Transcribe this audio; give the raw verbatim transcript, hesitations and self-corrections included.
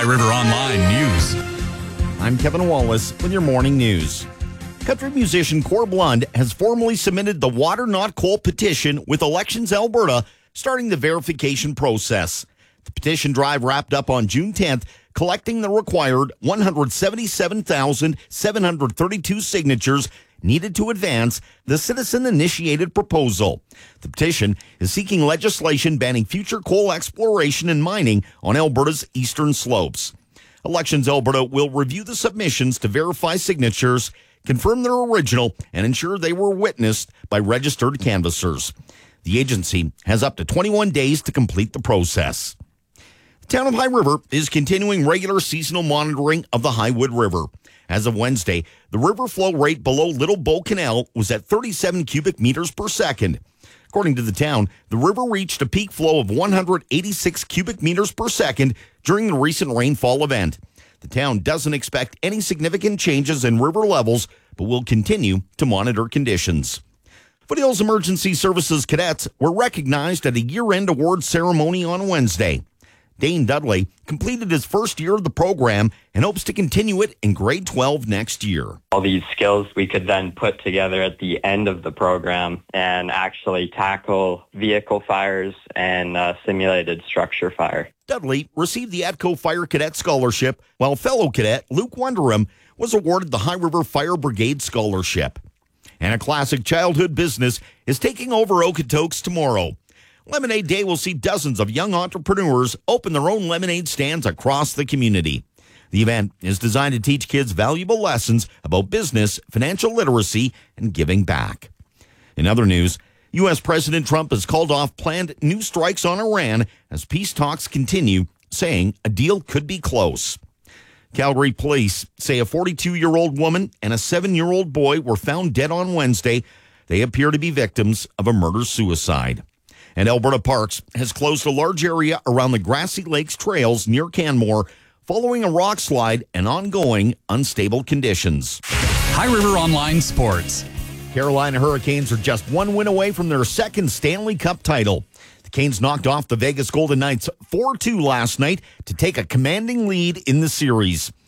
River Online News. I'm Kevin Wallace with your morning news. Country musician Corb Lund has formally submitted the Water Not Coal petition with Elections Alberta, starting the verification process. The petition drive wrapped up on June tenth, collecting the required one hundred seventy-seven thousand seven hundred thirty-two signatures needed to advance the citizen-initiated proposal. The petition is seeking legislation banning future coal exploration and mining on Alberta's eastern slopes. Elections Alberta will review the submissions to verify signatures, confirm their original, and ensure they were witnessed by registered canvassers. The agency has up to twenty-one days to complete the process. The town of High River is continuing regular seasonal monitoring of the Highwood River. As of Wednesday, the river flow rate below Little Bow Canal was at thirty-seven cubic meters per second. According to the town, the river reached a peak flow of one hundred eighty-six cubic meters per second during the recent rainfall event. The town doesn't expect any significant changes in river levels, but will continue to monitor conditions. Foothills Emergency Services cadets were recognized at a year-end awards ceremony on Wednesday. Dane Dudley completed his first year of the program and hopes to continue it in grade twelve next year. All these skills we could then put together at the end of the program and actually tackle vehicle fires and uh, simulated structure fire. Dudley received the ATCO Fire Cadet Scholarship, while fellow cadet Luke Wunderham was awarded the High River Fire Brigade Scholarship. And a classic childhood business is taking over Okotoks tomorrow. Lemonade Day will see dozens of young entrepreneurs open their own lemonade stands across the community. The event is designed to teach kids valuable lessons about business, financial literacy, and giving back. In other news, U S President Trump has called off planned new strikes on Iran as peace talks continue, saying a deal could be close. Calgary police say a forty-two-year-old woman and a seven-year-old boy were found dead on Wednesday. They appear to be victims of a murder-suicide. And Alberta Parks has closed a large area around the Grassy Lakes trails near Canmore following a rock slide and ongoing unstable conditions. High River Online Sports. Carolina Hurricanes are just one win away from their second Stanley Cup title. The Canes knocked off the Vegas Golden Knights four two last night to take a commanding lead in the series.